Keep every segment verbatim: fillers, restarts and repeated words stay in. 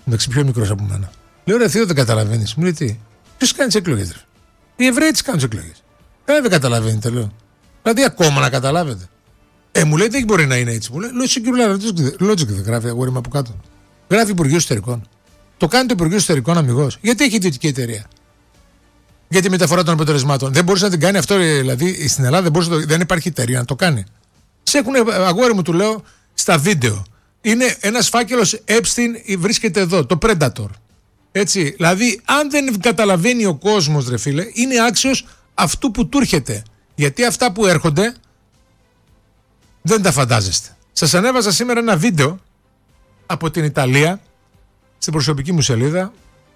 Εντάξει, πιο μικρός από μένα. Λέω ρε Θείο, δεν καταλαβαίνεις. Μου λέει τι. Ποιος κάνει τις εκλογές, ρε. Οι Εβραίοι τις κάνουν τις εκλογές. Ε, δεν καταλαβαίνετε, λέω. Δηλαδή ακόμα να καταλάβετε. Ε, μου λέει δεν μπορεί να είναι έτσι. Μου λέει Logic δεν γράφει αγόρι από κάτω. Γράφει Υπουργείο Εσωτερικών. Το κάνει το Υπουργείο Εσωτερικών αμιγώς. Γιατί έχει ιδιωτική εταιρεία. Για τη μεταφορά των αποτελεσμάτων. Δεν μπορούσε να την κάνει αυτό, δηλαδή στην Ελλάδα δεν, μπορούσε, δεν υπάρχει εταιρεία να το κάνει. Σε έχουν, αγόρι μου, του λέω, στα βίντεο. Είναι ένας φάκελος Epstein, βρίσκεται εδώ, το Predator. Έτσι, δηλαδή, αν δεν καταλαβαίνει ο κόσμος, ρε φίλε, είναι άξιος αυτού που του έρχεται. Γιατί αυτά που έρχονται δεν τα φαντάζεστε. Σας ανέβαζα σήμερα ένα βίντεο από την Ιταλία στην προσωπική μου σελίδα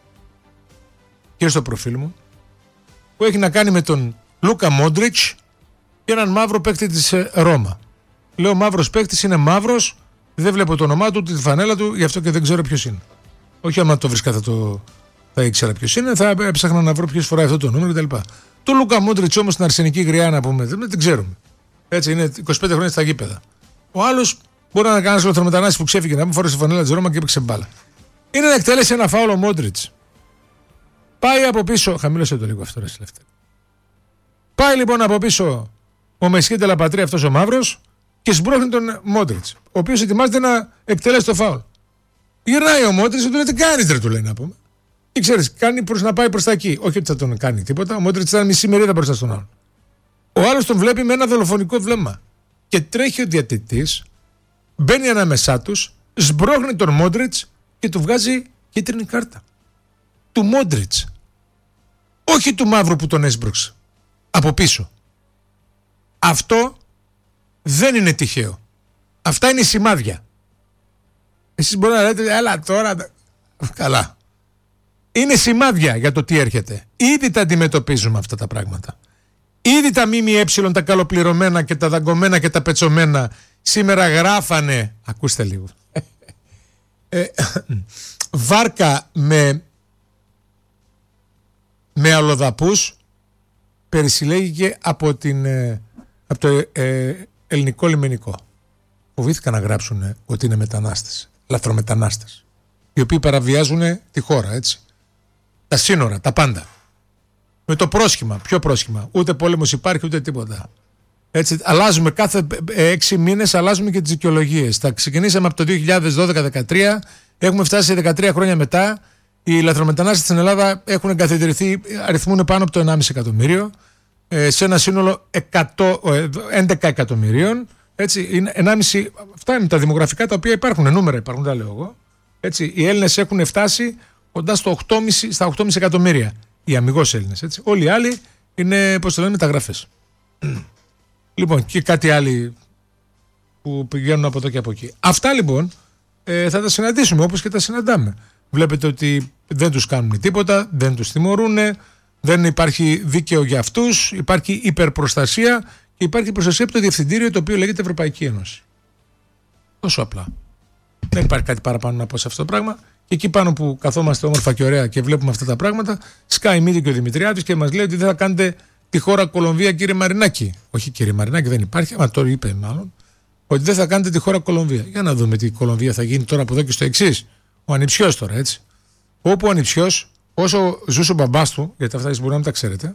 και στο προφίλ μου, που έχει να κάνει με τον Λούκα Μόντριτς και έναν μαύρο παίκτη της Ρώμα. Λέω μαύρος παίκτης, είναι μαύρος, δεν βλέπω το όνομά του, τη φανέλα του, γι' αυτό και δεν ξέρω ποιος είναι. Όχι άμα το βρίσκα θα, το, θα ήξερα ποιος είναι, θα έψαχνα να βρω ποιος φοράει αυτό το νούμερο κτλ. Το Λούκα Μόντριτς όμως στην αρσενική γριά να πούμε, δεν, δεν ξέρουμε. Έτσι είναι είκοσι πέντε χρόνια στα γήπεδα. Ο άλλος μπορεί να είναι κανένας λοθρομετανάστης που ξέφυγε να μου φορέσει τη φανέλα της Ρώμα και έπαιξε μπάλα. Είναι να εκτέλεσε ένα φάουλο ο Μόντριτς. Πάει από πίσω, χαμήλωσε το λίγο αυτό ρε Λευτέρη. Πάει λοιπόν από πίσω ο Μεσχέντε Λαπατρί, αυτός ο μαύρος, και σμπρώχνει τον Μόντριτς, ο οποίος ετοιμάζεται να εκτελέσει το φάουλ. Γυρνάει ο Μόντριτς και του λέει τι κάνεις ρε, του λέει να πούμε. Και ξέρεις, κάνει προς να πάει προς τα εκεί. Όχι ότι θα τον κάνει τίποτα, ο Μόντριτς ήταν μισή μερίδα μπροστά στον άλλον. Ο άλλος τον βλέπει με ένα δολοφονικό βλέμμα. Και τρέχει ο διαιτητής, μπαίνει ανάμεσά τους, σμπρώχνει τον Μόντριτς και του βγάζει κίτρινη κάρτα. Του Μόντριτς. Όχι του μαύρου που τον έσπρωξε. Από πίσω. Αυτό δεν είναι τυχαίο. Αυτά είναι σημάδια. Εσείς μπορείτε να λέτε, έλα τώρα. Καλά. Είναι σημάδια για το τι έρχεται. Ήδη τα αντιμετωπίζουμε αυτά τα πράγματα. Ήδη τα ΜΜΕ, τα καλοπληρωμένα και τα δαγκωμένα και τα πετσωμένα σήμερα γράφανε. Ακούστε λίγο. ε, βάρκα με με αλλοδαπούς περισυλλέγηκε από, την, από το ε, ελληνικό λιμενικό. Φοβήθηκαν να γράψουν ε, ότι είναι μετανάστες, λαθρομετανάστες, οι οποίοι παραβιάζουν τη χώρα, έτσι. Τα σύνορα, τα πάντα. Με το πρόσχημα, ποιο πρόσχημα, ούτε πόλεμος υπάρχει ούτε τίποτα. Έτσι, αλλάζουμε κάθε έξι μήνες, αλλάζουμε και τις δικαιολογίες. Τα ξεκινήσαμε από το δύο χιλιάδες δώδεκα δεκατρία, έχουμε φτάσει σε δεκατρία χρόνια μετά. Οι λαθρομετανάστες στην Ελλάδα έχουν εγκαθιδρυθεί, αριθμούν πάνω από το ενάμιση εκατομμύριο, σε ένα σύνολο εκατό, έντεκα εκατομμυρίων. Έτσι, είναι ενάμιση, αυτά είναι τα δημογραφικά τα οποία υπάρχουν, νούμερα υπάρχουν, τα λέω εγώ. Έτσι, οι Έλληνες έχουν φτάσει κοντά στο οκτώ κόμμα πέντε, στα οκτώ κόμμα πέντε εκατομμύρια. Οι αμιγώς Έλληνες. Έτσι. Όλοι οι άλλοι είναι, πώς το λένε, μεταγραφές. Λοιπόν, και κάτι άλλοι που πηγαίνουν από εδώ και από εκεί. Αυτά λοιπόν ε, θα τα συναντήσουμε όπως και τα συναντάμε. Βλέπετε ότι δεν τους κάνουν τίποτα, δεν τους τιμωρούν, δεν υπάρχει δίκαιο για αυτούς, υπάρχει υπερπροστασία και υπάρχει προστασία από το διευθυντήριο το οποίο λέγεται Ευρωπαϊκή Ένωση. Τόσο απλά. Δεν υπάρχει κάτι παραπάνω να πω σε αυτό το πράγμα. Και εκεί πάνω που καθόμαστε όμορφα και ωραία και βλέπουμε αυτά τα πράγματα, σκάει μύτη και ο Δημητριάδης και μας λέει ότι δεν θα κάνετε τη χώρα Κολομβία, κύριε Μαρινάκη. Όχι, κύριε Μαρινάκη, δεν υπάρχει, αλλά τώρα είπε μάλλον, ότι δεν θα κάνετε τη χώρα Κολομβία. Για να δούμε τι η Κολομβία θα γίνει τώρα από εδώ και στο εξής. Ο ανιψιός τώρα, έτσι. Όπου ο ανιψιός, όσο ζούσε ο μπαμπάς του, γιατί αυτά μπορεί να μην τα ξέρετε,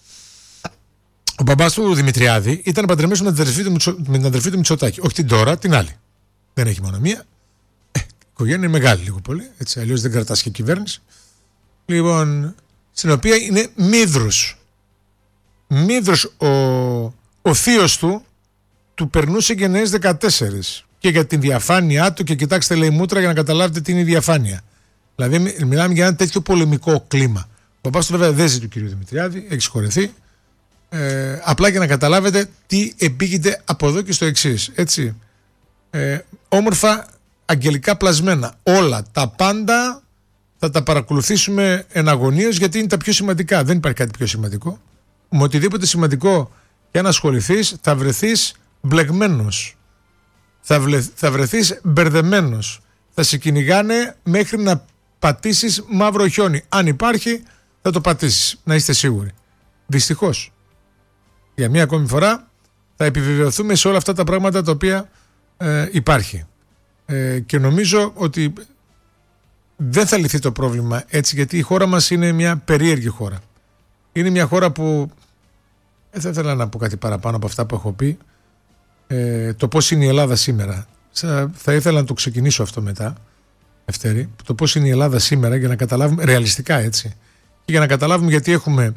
ο μπαμπάς του Δημητριάδη ήταν παντρεμένος με την αδερφή του, με την αδερφή του Μητσοτάκη. Όχι την τώρα, την άλλη. Δεν έχει μόνο μία. Ε, η οικογένεια είναι μεγάλη λίγο πολύ, έτσι, αλλιώς δεν κρατάς και κυβέρνηση. Λοιπόν, στην οποία είναι Μύδρος. Μύδρος, ο, ο θείος του, του περνούσε γενναίες δεκατέσσερα. Και για την διαφάνειά του, και κοιτάξτε, λέει μούτρα για να καταλάβετε τι είναι η διαφάνεια. Δηλαδή, μιλάμε για ένα τέτοιο πολεμικό κλίμα. Ο παπάς του, βέβαια, δεν ζει του κυρίου Δημητριάδη, έχει συγχωρεθεί. Ε, απλά για να καταλάβετε τι επήγεται από εδώ και στο εξής. Έτσι. Ε, όμορφα, αγγελικά πλασμένα. Όλα, τα πάντα θα τα παρακολουθήσουμε εναγωνίως, γιατί είναι τα πιο σημαντικά. Δεν υπάρχει κάτι πιο σημαντικό. Με οτιδήποτε σημαντικό και αν ασχοληθείς, θα βρεθείς μπλεγμένος. Θα, βλε, θα βρεθείς μπερδεμένος. Θα σε κυνηγάνε μέχρι να πατήσεις μαύρο χιόνι. Αν υπάρχει, θα το πατήσεις. Να είστε σίγουροι. Δυστυχώς, για μία ακόμη φορά, θα επιβεβαιωθούμε σε όλα αυτά τα πράγματα τα οποία ε, υπάρχει. Ε, και νομίζω ότι δεν θα λυθεί το πρόβλημα έτσι, γιατί η χώρα μας είναι μια περίεργη χώρα. Είναι μια χώρα που δεν θα ήθελα να πω κάτι παραπάνω από αυτά που έχω πει. Ε, το πώς είναι η Ελλάδα σήμερα. Θα ήθελα να το ξεκινήσω αυτό μετά, Ευτέρη. Το πώς είναι η Ελλάδα σήμερα, για να καταλάβουμε ρεαλιστικά, έτσι. Και για να καταλάβουμε γιατί έχουμε,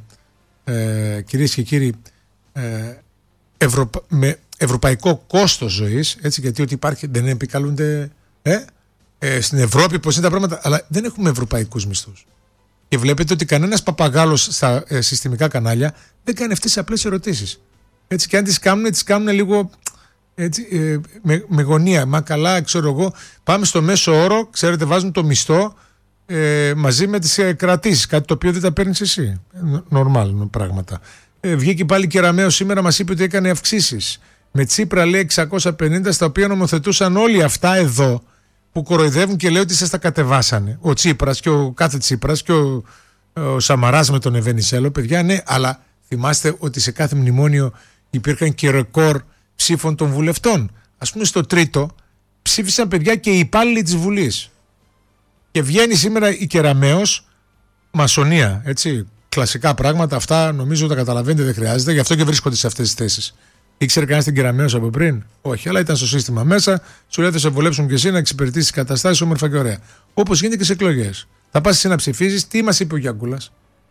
ε, κυρίες και κύριοι, ε, ευρωπα... με ευρωπαϊκό κόστος ζωής, έτσι, γιατί ότι υπάρχει, δεν επικαλούνται ε, ε, στην Ευρώπη πώς είναι τα πράγματα, αλλά δεν έχουμε ευρωπαϊκούς μισθούς. Και βλέπετε ότι κανένας παπαγάλος στα ε, συστημικά κανάλια δεν κάνει αυτές τις απλές ερωτήσεις. Έτσι, και αν τις κάνουν, τις κάνουν λίγο έτσι, ε, με, με γωνία. Μα καλά, ξέρω εγώ, πάμε στο μέσο όρο, ξέρετε, βάζουν το μισθό ε, μαζί με τις ε, κρατήσεις, κάτι το οποίο δεν τα παίρνεις εσύ. Νορμάλ πράγματα. Ε, βγήκε πάλι Κεραμέως σήμερα, μας είπε ότι έκανε αυξήσεις. Με Τσίπρα λέει εξακόσια πενήντα, στα οποία νομοθετούσαν όλοι αυτά εδώ που κοροϊδεύουν και λέει ότι σας τα κατεβάσανε. Ο Τσίπρας και ο κάθε Τσίπρας και ο, ο Σαμαράς με τον Ευενισέλο, παιδιά, ναι, αλλά θυμάστε ότι σε κάθε μνημόνιο υπήρχαν και ρεκόρ ψήφων των βουλευτών. Ας πούμε στο τρίτο ψήφισαν, παιδιά, και οι υπάλληλοι της Βουλής. Και βγαίνει σήμερα η Κεραμέως, μασονία, έτσι, κλασικά πράγματα, αυτά νομίζω τα καταλαβαίνετε, δεν χρειάζεται, γι' αυτό και βρίσκονται σε αυτές τις θέσεις. Ήξερε κανένα την Κεραμέως από πριν? Όχι, αλλά ήταν στο σύστημα μέσα. Σου λέει θα σε βολέψουν και εσύ να εξυπηρετήσει τις καταστάσεις όμορφα και ωραία. Όπως γίνεται και σε εκλογές. Θα πας εσύ να ψηφίσεις, τι μας είπε ο Γιάνκουλας?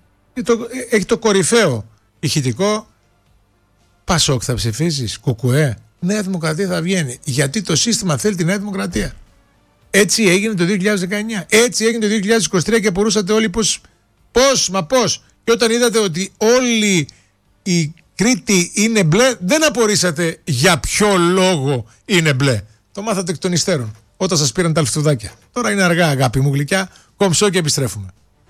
Έχει το κορυφαίο ηχητικό. Πασόκ θα ψηφίσεις, Κουκουέ, Νέα Δημοκρατία θα βγαίνει. Γιατί το σύστημα θέλει τη Νέα Δημοκρατία. Έτσι έγινε το δύο χιλιάδες δεκαεννιά. Έτσι έγινε το δύο χιλιάδες είκοσι τρία και απορούσατε όλοι πώς, πώς, μα πώς. Και όταν είδατε ότι όλοι οι Κρήτη είναι μπλε, δεν απορρίσατε για ποιο λόγο είναι μπλε. Το μάθατε εκ των υστέρων, όταν σας πήραν τα αλφτουδάκια. Τώρα είναι αργά, αγάπη μου γλυκιά, κομψό και επιστρέφουμε.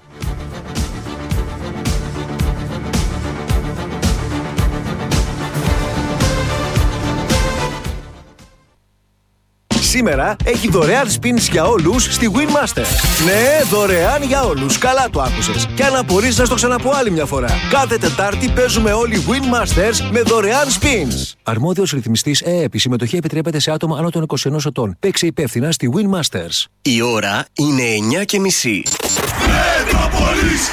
Σήμερα έχει δωρεάν spins για όλους στη Winmaster. Ναι, δωρεάν για όλους. Καλά το άκουσες. Και αν απορείς, να στο ξαναπώ άλλη μια φορά. Κάθε Τετάρτη παίζουμε όλοι Winmasters με δωρεάν spins. Αρμόδιος ρυθμιστής ΕΕΠ. Η συμμετοχή επιτρέπεται σε άτομα άνω των είκοσι ενός ετών. Παίξε υπεύθυνα στη Winmasters. Η ώρα είναι εννιά και μισή. Μετρόπολης.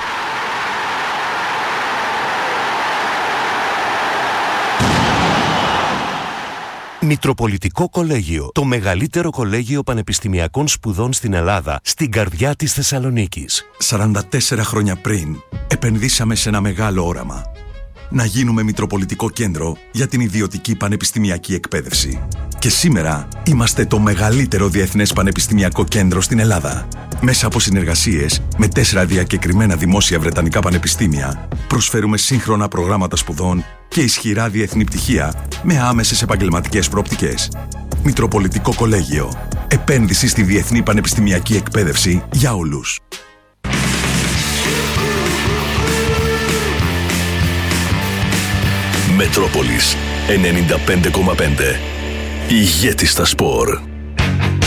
Μητροπολιτικό Κολέγιο. Το μεγαλύτερο κολέγιο πανεπιστημιακών σπουδών στην Ελλάδα, στην καρδιά της Θεσσαλονίκης. σαράντα τέσσερα χρόνια πριν, επενδύσαμε σε ένα μεγάλο όραμα. Να γίνουμε Μητροπολιτικό Κέντρο για την ιδιωτική πανεπιστημιακή εκπαίδευση. Και σήμερα είμαστε το μεγαλύτερο διεθνές πανεπιστημιακό κέντρο στην Ελλάδα. Μέσα από συνεργασίες με τέσσερα διακεκριμένα δημόσια βρετανικά πανεπιστήμια, προσφέρουμε σύγχρονα προγράμματα σπουδών και ισχυρά διεθνή πτυχία με άμεσες επαγγελματικές προοπτικές. Μητροπολιτικό Κολέγιο. Επένδυση στη διεθνή πανεπιστημιακή εκπαίδευση για όλους. Μετρόπολης ενενήντα πέντε κόμμα πέντε. Ηγέτη στα σπορ.